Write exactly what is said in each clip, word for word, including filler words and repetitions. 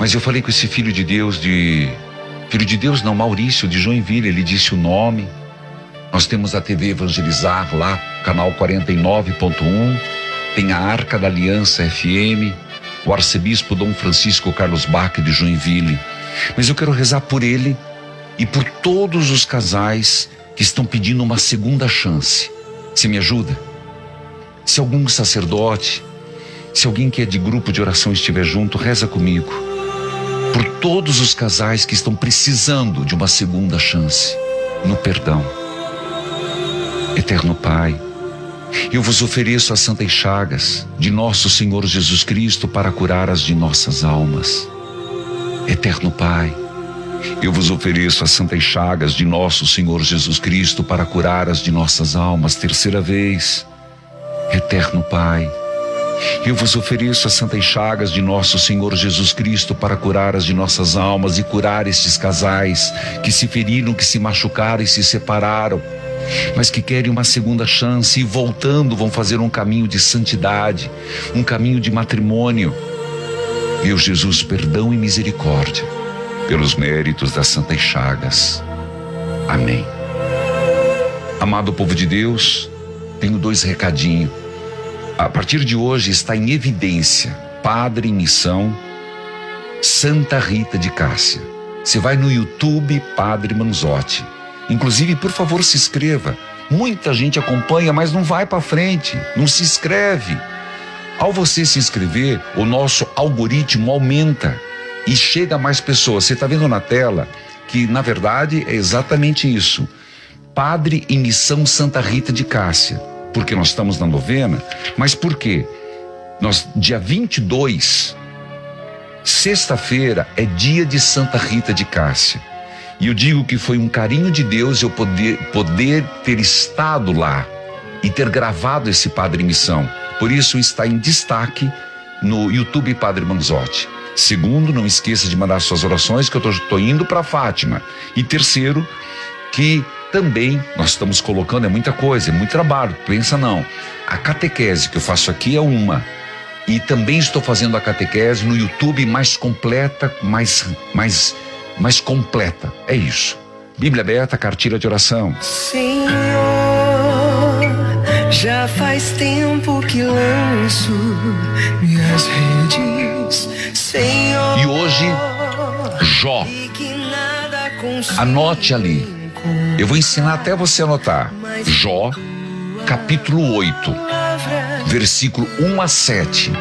Mas eu falei com esse filho de Deus de... Filho de Deus não, Maurício de Joinville, ele disse o nome. Nós temos a T V Evangelizar lá, canal quarenta e nove ponto um. Tem a Arca da Aliança F M, o arcebispo Dom Francisco Carlos Bach de Joinville. Mas eu quero rezar por ele e por todos os casais que estão pedindo uma segunda chance. Você me ajuda? Se algum sacerdote, se alguém que é de grupo de oração estiver junto, reza comigo. Por todos os casais que estão precisando de uma segunda chance no perdão. Eterno Pai, eu vos ofereço as santas chagas de nosso Senhor Jesus Cristo para curar as de nossas almas. Eterno Pai, eu vos ofereço as santas chagas de nosso Senhor Jesus Cristo para curar as de nossas almas. Terceira vez. Eterno Pai, eu vos ofereço as santas chagas de nosso Senhor Jesus Cristo para curar as de nossas almas e curar estes casais que se feriram, que se machucaram e se separaram, mas que querem uma segunda chance e voltando vão fazer um caminho de santidade, um caminho de matrimônio. Meu Jesus, perdão e misericórdia pelos méritos das santas chagas. Amém. Amado povo de Deus, tenho dois recadinhos. A partir de hoje está em evidência Padre em Missão Santa Rita de Cássia. Você vai no YouTube Padre Manzotti. Inclusive, por favor, se inscreva. Muita gente acompanha, mas não vai para frente, não se inscreve. Ao você se inscrever, o nosso algoritmo aumenta e chega a mais pessoas. Você está vendo na tela que, na verdade, é exatamente isso. Padre em Missão Santa Rita de Cássia. Porque nós estamos na novena, mas por quê? Nós, dia vinte e dois, sexta-feira, é dia de Santa Rita de Cássia. E eu digo que foi um carinho de Deus eu poder, poder ter estado lá e ter gravado esse Padre em Missão. Por isso está em destaque no YouTube Padre Manzotti. Segundo, não esqueça de mandar suas orações, que eu estou indo para Fátima. E terceiro, que também nós estamos colocando, é muita coisa, é muito trabalho, pensa não. A catequese que eu faço aqui é uma. E também estou fazendo a catequese no YouTube mais completa, mais, mais, mais completa. É isso. Bíblia aberta, cartilha de oração. Senhor, já faz tempo que lanço minhas redes, Senhor. E hoje, Jó. Anote ali. Eu vou ensinar até você anotar. Jó, capítulo oito, versículo um a sete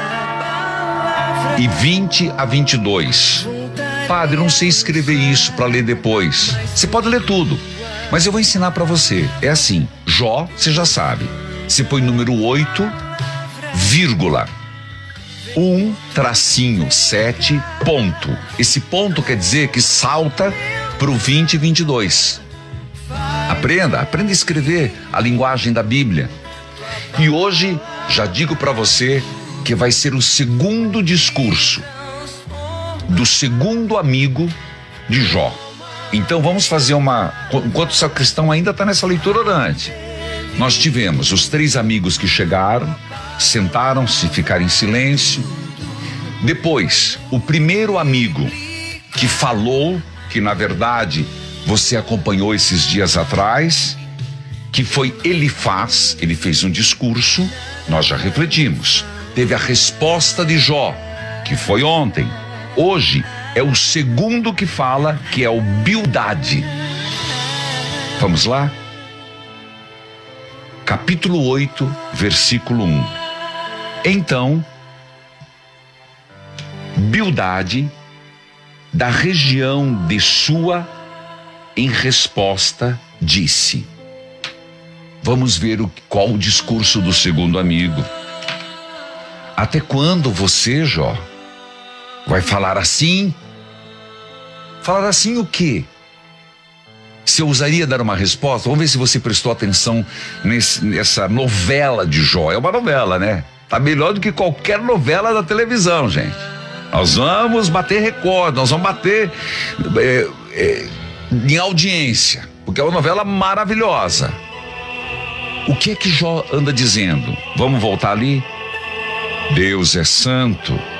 e vinte a vinte e dois. Padre, não sei escrever isso para ler depois. Você pode ler tudo, mas eu vou ensinar para você. É assim, Jó, você já sabe. Você põe número oito, vírgula, um, tracinho, sete, ponto. Esse ponto quer dizer que salta para o vinte e vinte e dois. Aprenda, aprenda a escrever a linguagem da Bíblia. E hoje, já digo para você que vai ser o segundo discurso do segundo amigo de Jó. Então vamos fazer uma... Enquanto o sacristão ainda está nessa leitura orante, nós tivemos os três amigos que chegaram, sentaram-se, ficaram em silêncio. Depois, o primeiro amigo que falou, que na verdade você acompanhou esses dias atrás, que foi Elifaz. Ele fez um discurso, nós já refletimos. Teve a resposta de Jó, que foi ontem. Hoje é o segundo que fala, que é o Bildade. Vamos lá? Capítulo oito, versículo um. Então, Bildade, da região de Sua, em resposta, disse. Vamos ver o, qual o discurso do segundo amigo. Até quando você, Jó, vai falar assim? Falar assim o quê? Se eu ousaria dar uma resposta, vamos ver se você prestou atenção nesse, nessa novela de Jó. É uma novela, né? Tá melhor do que qualquer novela da televisão, gente. Nós vamos bater recorde, nós vamos bater é, é, em audiência, porque é uma novela maravilhosa. O que é que Jó anda dizendo? Vamos voltar ali? Deus é santo,